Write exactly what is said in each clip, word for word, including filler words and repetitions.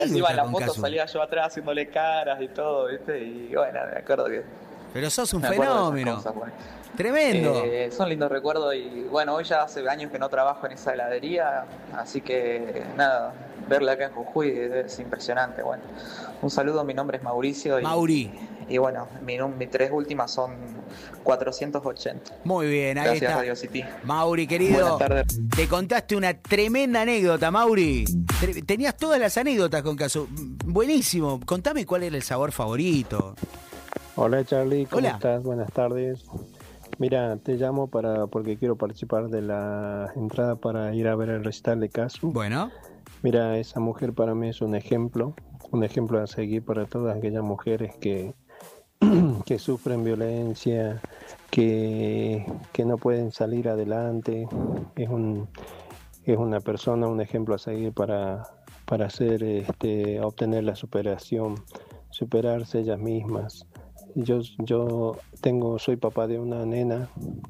Encima en la con foto Casu. salía yo atrás haciéndole caras y todo, ¿viste? Y bueno, me acuerdo que... Pero sos un me acuerdo de esas fenómeno. cosas, bueno. Tremendo. Eh, son lindos recuerdos y bueno, hoy ya hace años que no trabajo en esa heladería, así que nada, verla acá en Jujuy es impresionante. Bueno, un saludo, mi nombre es Mauricio y, Mauri. y bueno, mi, mis tres últimas son cuatrocientos ochenta. Muy bien, ahí Gracias, está. Radio City. Mauri, querido, Buenas tardes. te contaste una tremenda anécdota, Mauri. Tre- Tenías todas las anécdotas con Casu. Buenísimo. Contame cuál era el sabor favorito. Hola Charlie, ¿cómo Hola. estás? Buenas tardes. Mira, te llamo para porque quiero participar de la entrada para ir a ver el recital de Casu. Bueno, Mira, esa mujer para mí es un ejemplo, un ejemplo a seguir para todas aquellas mujeres que, que sufren violencia, que, que no pueden salir adelante. Es un, es una persona, un ejemplo a seguir para, para hacer, este, obtener la superación, superarse ellas mismas. Yo, yo tengo, soy papá de una nena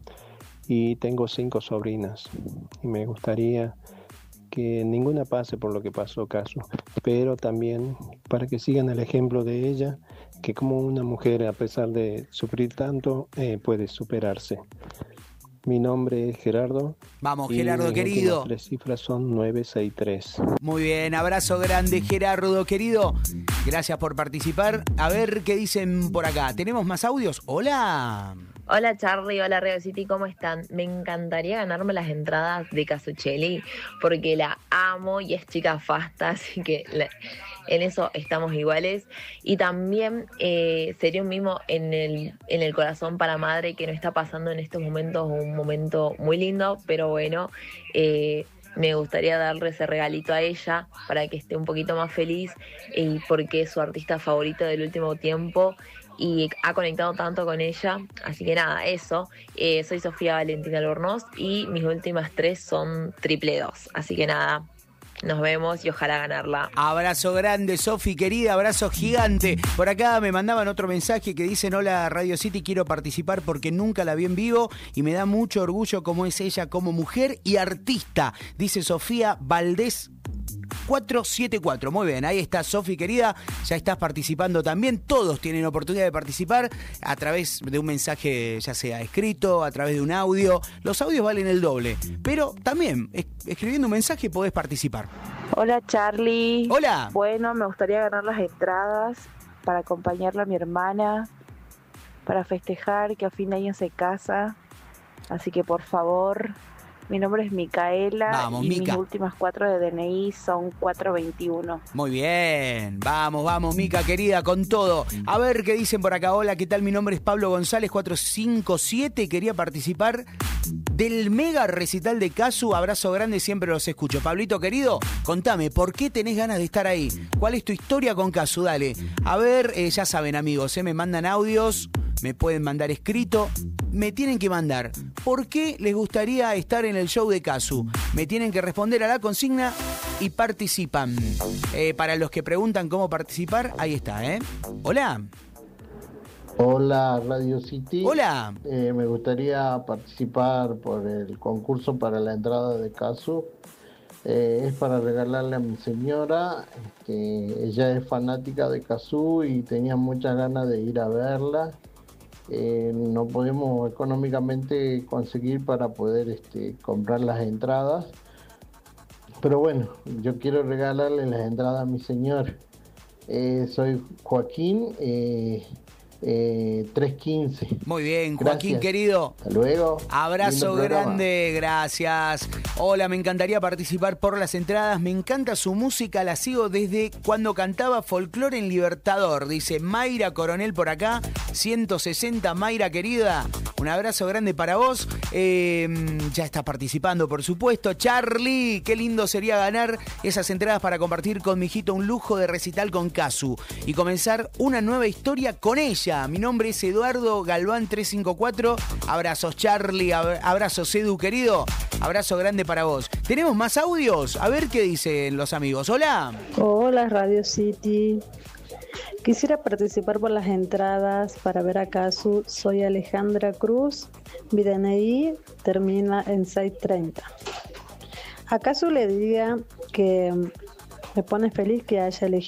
y tengo cinco sobrinas y me gustaría que ninguna pase por lo que pasó Casu, pero también para que sigan el ejemplo de ella, que como una mujer a pesar de sufrir tanto eh, puede superarse. Mi nombre es Gerardo. vamos, y Gerardo, mis querido. últimas tres cifras son nueve seis tres. Muy bien, abrazo grande, Gerardo, querido. Gracias por participar. A ver qué dicen por acá. ¿Tenemos más audios? Hola. Hola Charlie, hola Radio City, ¿cómo están? Me encantaría ganarme las entradas de Casuccelli porque la amo y es chica fasta, así que la- en eso estamos iguales. Y también eh, sería un mimo en el, en el corazón para madre que no está pasando en estos momentos un momento muy lindo, pero bueno, eh, me gustaría darle ese regalito a ella para que esté un poquito más feliz y porque es su artista favorito del último tiempo y ha conectado tanto con ella. Así que nada, eso. Eh, soy Sofía Valentina Albornoz y mis últimas tres son triple dos. Así que nada, nos vemos y ojalá ganarla. Abrazo grande, Sofi, querida, abrazo gigante. Por acá me mandaban otro mensaje que dicen: hola Radio City, quiero participar porque nunca la vi en vivo y me da mucho orgullo cómo es ella como mujer y artista. Dice Sofía Valdés cuatro siete cuatro. Muy bien, ahí está Sofi, querida, ya estás participando también. Todos tienen oportunidad de participar a través de un mensaje, ya sea escrito, a través de un audio. Los audios valen el doble, pero también es- escribiendo un mensaje podés participar. Hola Charlie. Hola. Bueno, me gustaría ganar las entradas para acompañarla a mi hermana, para festejar que a fin de año se casa. Así que por favor, mi nombre es Micaela. Vamos, y Mica. mis últimas cuatro de D N I son cuatro veintiuno. Muy bien, vamos, vamos, Mica, querida, con todo. A ver qué dicen por acá. Hola, ¿qué tal? Mi nombre es Pablo González, cuatro cinco siete. Quería participar del mega recital de Casu. Abrazo grande, siempre los escucho. Pablito, querido, contame, ¿por qué tenés ganas de estar ahí? ¿Cuál es tu historia con Casu? Dale. A ver, eh, ya saben, amigos, eh, me mandan audios, me pueden mandar escrito. Me tienen que mandar ¿por qué les gustaría estar en el show de Casu? Me tienen que responder a la consigna y participan. Eh, para los que preguntan cómo participar, ahí está, ¿eh? Hola. Hola Radio City. Hola. Eh, me gustaría participar por el concurso para la entrada de Casu. Eh, es para regalarle a mi señora, que ella es fanática de Casu y tenía muchas ganas de ir a verla. Eh, no podemos económicamente conseguir para poder este, comprar las entradas, pero bueno, yo quiero regalarle las entradas a mi señor. Eh, soy Joaquín, eh, eh, trescientos quince. Muy bien, Joaquín, Gracias. querido. Hasta luego. Abrazo Lindo programa. grande, gracias. Hola, me encantaría participar por las entradas. Me encanta su música, la sigo desde cuando cantaba folclore en Libertador. Dice Mayra Coronel por acá, ciento sesenta. Mayra, querida, un abrazo grande para vos. Eh, ya está participando, por supuesto. Charlie, qué lindo sería ganar esas entradas para compartir con mi hijito un lujo de recital con Casu y comenzar una nueva historia con ella. Mi nombre es Eduardo Galván trescientos cincuenta y cuatro. Abrazos, Charlie. ab- Abrazos, Edu, querido. Abrazo grande para vos. ¿Tenemos más audios? A ver qué dicen los amigos. Hola. Hola Radio City. Quisiera participar por las entradas para ver a Casu. Soy Alejandra Cruz. Mi D N I termina en seiscientos treinta. A Casu le diga que me pone feliz que haya elegido